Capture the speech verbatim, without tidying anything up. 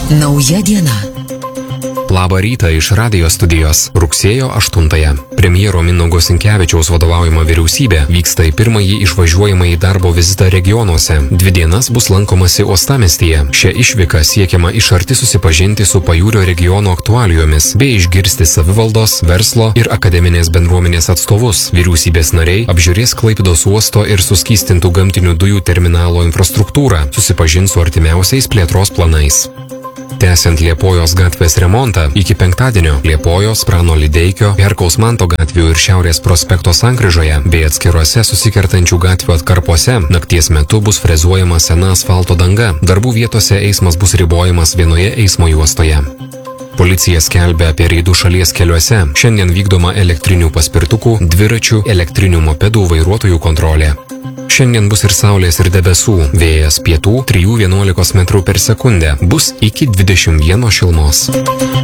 Nauja diena. Labą rytą iš radijo studijos. Rugsėjo aštuntąją. Premjero Mindaugo Sinkevičiaus vadovaujama vyriausybė vyksta į pirmąjį išvažiuojamąjį darbo vizitą regionuose. Dvi dienas bus lankomasi uostamiestyje. Šią išvyką siekiama iš arti susipažinti su pajūrio regiono aktualijomis bei išgirsti savivaldos, verslo ir akademinės bendruomenės atstovus. Vyriausybės nariai apžiūrės Klaipėdos uosto ir suskystintų gamtinių dujų terminalo infrastruktūrą, susipažins su artimiausiais plėtros planais. Tęsiant Liepojos gatvės remontą, iki penktadienio Liepojos, Prano Lideikio, Herkaus Manto gatvių ir Šiaurės prospekto sankryžoje bei atskiruose susikertančių gatvių atkarpose nakties metu bus frezuojama sena asfalto danga. Darbų vietose eismas bus ribojamas vienoje eismo juostoje. Policija skelbia apie reidų šalies keliuose. Šiandien vykdoma elektrinių paspirtukų, dviračių, elektrinių mopedų vairuotojų kontrolė. Šiandien bus ir saulės ir debesų. Vėjas pietų trijų vienuolikos metrų per sekundę. Bus iki dvidešimt vieno šilumos.